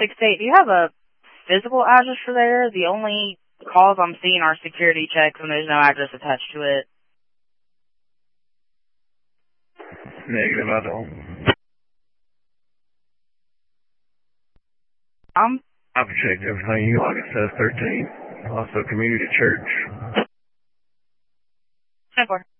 668, do you have a physical address for there? The only calls I'm seeing are security checks and there's no address attached to it. Negative, I don't. I've checked everything. Like it says 13. Also community church. 10-4.